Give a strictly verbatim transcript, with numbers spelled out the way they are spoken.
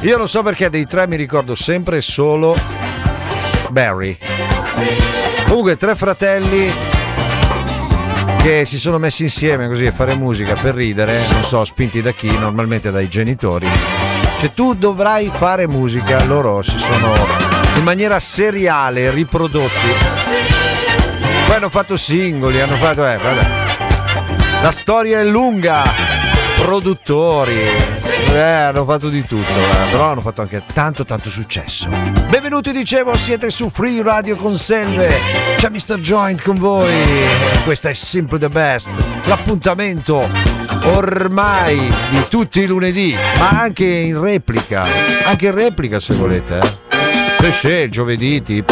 Io non so perché dei tre mi ricordo sempre solo Barry. Comunque tre fratelli che si sono messi insieme così a fare musica per ridere, non so, spinti da chi, normalmente dai genitori. Cioè tu dovrai fare musica, loro si sono in maniera seriale riprodotti. Poi hanno fatto singoli, hanno fatto eh, vabbè. La storia è lunga, produttori, eh, hanno fatto di tutto, eh, però hanno fatto anche tanto tanto successo. Benvenuti, dicevo, siete su Free Radio con Selve, c'è mister Joint con voi, questa è Simple the Best, l'appuntamento ormai di tutti i lunedì, ma anche in replica, anche in replica se volete, eh. Se c'è il giovedì tipo